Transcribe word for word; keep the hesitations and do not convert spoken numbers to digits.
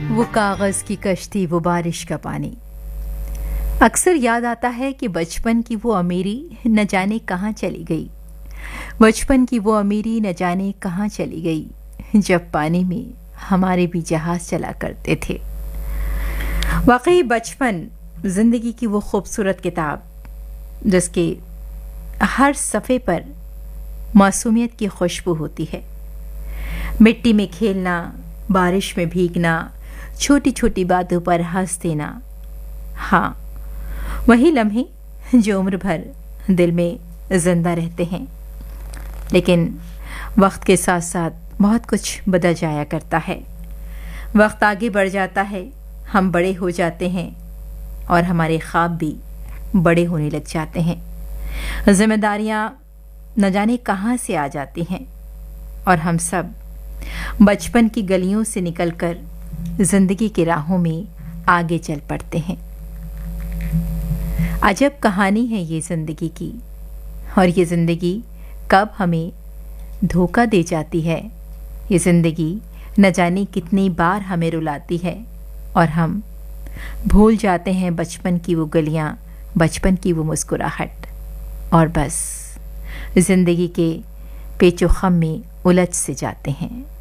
वो कागज़ की कश्ती, वो बारिश का पानी। अक्सर याद आता है कि बचपन की वो अमीरी न जाने कहाँ चली गई। बचपन की वो अमीरी न जाने कहाँ चली गई, जब पानी में हमारे भी जहाज़ चला करते थे। वाकई बचपन ज़िंदगी की वो खूबसूरत किताब, जिसके हर सफ़े पर मासूमियत की खुशबू होती है। मिट्टी में खेलना, बारिश में भीगना, छोटी छोटी बातों पर हंस देना, हाँ, वही लम्हे जो उम्र भर दिल में जिंदा रहते हैं। लेकिन वक्त के साथ साथ बहुत कुछ बदल जाया करता है। वक्त आगे बढ़ जाता है, हम बड़े हो जाते हैं और हमारे ख्वाब भी बड़े होने लग जाते हैं। जिम्मेदारियां न जाने कहाँ से आ जाती हैं और हम सब बचपन की गलियों से निकलकर जिंदगी की राहों में आगे चल पड़ते हैं। अजब कहानी है ये जिंदगी की, और ये जिंदगी कब हमें धोखा दे जाती है। ये जिंदगी न जाने कितनी बार हमें रुलाती है और हम भूल जाते हैं बचपन की वो गलियां, बचपन की वो मुस्कुराहट, और बस जिंदगी के पेचो खम में उलझ से जाते हैं।